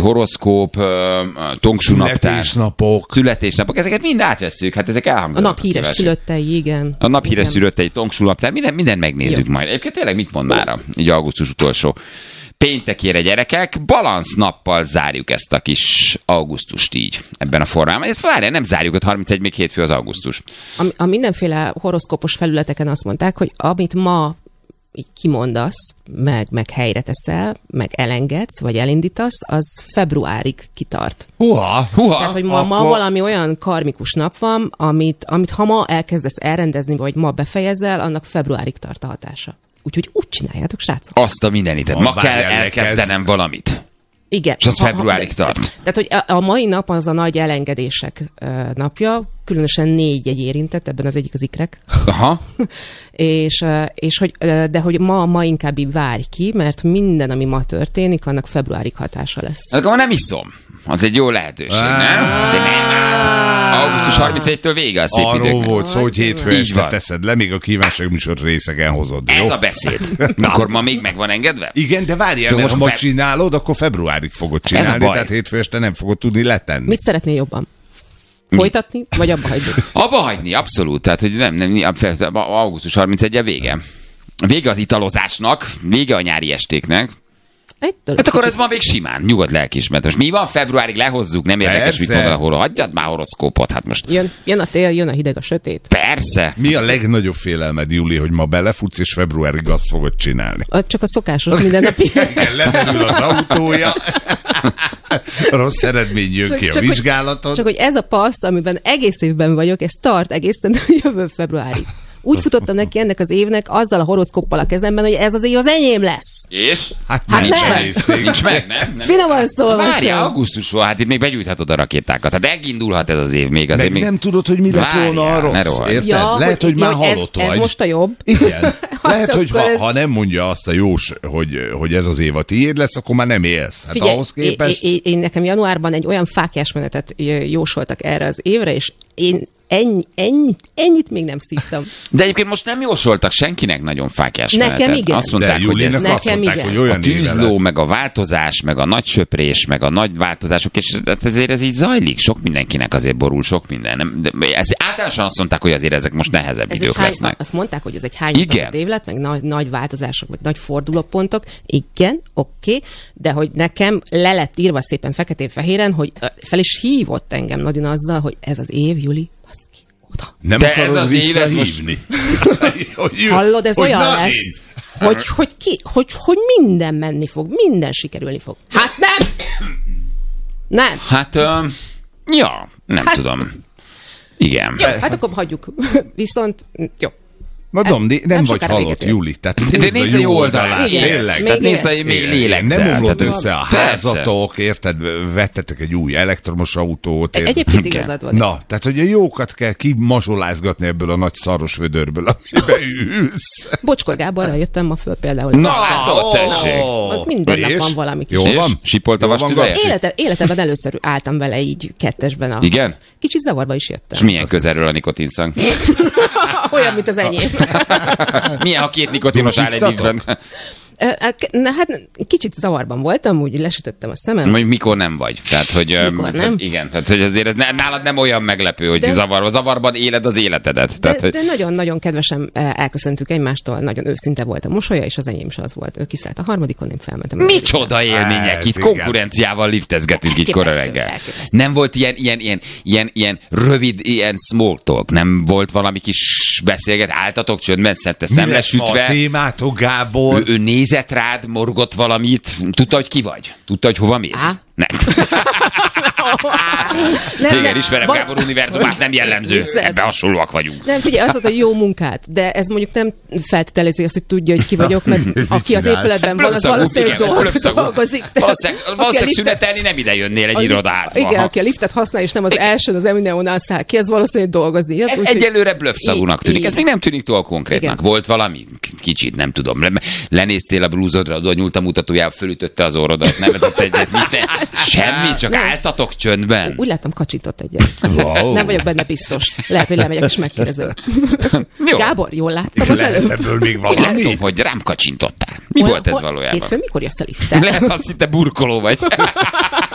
horoszkóp, tongsúnaptár. Születésnapok, ezeket mind átvesszük, hát ezek elhangzanak. A nap híres szülöttei, igen. A nap híres szülöttei, tongsúnaptár, mindent megnézzük majd. Egyébként tényleg mit mond mára, így augusztus utolsó péntekére, gyerekek, balansz nappal zárjuk ezt a kis augusztust így, ebben a formában. Ezt várjál, nem zárjuk, ott 31 még hétfő az augusztus. A mindenféle horoszkópos felületeken azt mondták, hogy amit ma így kimondasz, meg helyre teszel, meg elengedsz, vagy elindítasz, az februárig kitart. Tehát, hogy ma valami olyan karmikus nap van, amit ha ma elkezdesz elrendezni, vagy ma befejezel, annak februárig tart a hatása. Úgyhogy úgy csináljátok, srácok. Azt a mindenit. Ma kell elkezdenem valamit. Igen. És az februárig tart. Tehát, hogy a mai nap az a nagy elengedések napja, különösen 4 jegy érintett, ebben az egyik az ikrek. Aha. De hogy ma inkább így várj ki, mert minden, ami ma történik, annak februárig hatása lesz. Akkor nem iszom. Az egy jó lehetőség, nem? De nem. Augusztus 31-től vége a szép időknek. Arról volt szó, hogy hétfő este teszed le, még a kívánságműsor részegen hozod. Ez a beszéd. Akkor ma még meg van engedve? Igen, de várjál, mert ha ma csinálod, akkor februárig fogod csinálni, tehát hétfő este nem fogod tudni letenni. Mit szeretnél jobban? Folytatni, vagy abba hagyni? Abba hagyni, abszolút. Tehát, hogy nem augusztus 31-e vége. Vége az italozásnak, vége a nyári estéknek. Hát akkor ez ma még simán, nyugodt lelkiismeret. Most mi van? Februárig lehozzuk, nem érdekes, mit mondod, ahol hagyjad már horoszkópot. Hát most... Jön a tél, jön a hideg, a sötét. Persze. Mi a legnagyobb félelmed, Júli, hogy ma belefutsz, és februárig azt fogod csinálni? Csak a szokásos mindennapi. Lemerül az autója. Rossz eredmény jön ki a vizsgálaton. Csak hogy ez a passz, amiben egész évben vagyok, ez tart egészen jövő februárig. Úgy futottam neki ennek az évnek azzal a horoszkóppal a kezemben, hogy ez az év az enyém lesz. És? Hát nincs meg, nem? Finoman szólva. Várjál, augusztus van, hát itt még begyújthatod a rakétákat. Hát megindulhat ez az év még. Azért még... nem tudod, hogy mi lett volna a rossz, érted? Ja, lehet, hogy már halott vagy. Ez most a jobb. Igen. Lehet, hogy ha nem mondja azt a jós, hogy ez az év a tiéd lesz, akkor már nem élsz. Hát figyelj, ahhoz képest... Én nekem januárban egy olyan fáklyásmenetet jósoltak erre az évre, és én ennyit még nem szívtam. De egyébként most nem jósoltak senkinek nagyon fáklyás menetet. Nekem igen. Azt mondták, hogy ez hogy olyan a tűzló, meg a változás, meg a nagy söprés, meg a nagy változások, és ezért ez így zajlik. Sok mindenkinek azért borul, sok minden. De általánosan azt mondták, hogy azért ezek most nehezebb idők lesznek. Azt mondták, hogy ez egy hányadott év lett, meg nagy változások, meg nagy fordulópontok. Igen, oké, de hogy nekem le lett írva szépen feketén-fehéren, hogy fel is hívott engem Nadina azzal, hogy ez az év, Juli, oda. Nem de akarod ez az visszahívni. Hallod, ez olyan lesz, hogy minden menni fog, minden sikerülni fog. Hát nem! Nem. Hát, nem tudom. Igen. Jó, hát akkor hagyjuk. Viszont, jó. Mondom, nem vagy halott, Júli. Tehát nézd a jó oldalát. Tényleg. Tehát nézd, hogy még lélegzel. Nem omlott össze a házatok, érted? Vettetek egy új elektromos autót. Egyébként igazad van. Na, tehát hogy a jókat kell kimazsolázgatni ebből a nagy szaros vödörből, amiben ülsz. Bocskor Gáborral jöttem ma föl például. Na, hát ott tessék. Minden nap van valami kis. Jó van? Sipolt a vastüveje? Életemben először álltam vele így kettesben. Igen? Kicsit zavarba is jöttem. És milyen közelről a nikotinszang? Olyan, mint az enyém. Milyen, ha 2 nikotinos áll egy évben? Hát kicsit zavarban voltam, úgy lesütöttem a szemem. Mikor nem vagy? Tehát, hogy nem? Igen, tehát, hogy azért ez nálad nem olyan meglepő, hogy zavarban éled az életedet. Tehát, de nagyon-nagyon kedvesen elköszöntük egymástól, nagyon őszinte volt a mosolya, és az enyém is az volt. Ő kiszállt a harmadikon, én felmentem. Micsoda élmények! Itt konkurenciával liftezgetünk itt kora reggel. Nem volt ilyen rövid, ilyen small talk? Nem volt valami kis beszélget? Álltatok csöndben, szerte szemlesütve? Mi lesz a témátok, Gábor? Ő nézett rád, morgott valamit. Tudta, hogy ki vagy? Tudta, hogy hova mész? Igen, ismerem Gábor univerzumát, nem jellemző. Ebben hasonlóak vagyunk. Nem, figyelj, azt mondta, hogy jó munkát, de ez mondjuk nem feltételezi azt, hogy tudja, hogy ki vagyok, mert aki az épületben van, az valószínűleg dolgozik. Valószínűleg szünetelni nem ide jönnél egy irodaházba. Igen, aki a liftet használ, és nem az első, az Emineónál száll ki, az valószínűleg dolgozni. Ez egyelőre blöffszagúnak tűnik. Ez még nem tűnik túl konkrétnak. Volt valami? Kicsit, nem tudom. Lenéztél a blúzodra, oda nyúlt a mutatójába, fölütötte az orrodat, nevetett egyet. Semmi, csak álltatok csöndben. Úgy láttam, kacsintott egyet. Wow. Nem vagyok benne biztos. Lehet, hogy lemegyek és megkérdezem. Gábor, jól láttam az előbb? Ebből még valami? Látom, hogy rám kacsintottál. Mi volt ez valójában? Hétfőn mikor jössz a liften? Lehet, azt hitte burkoló vagy.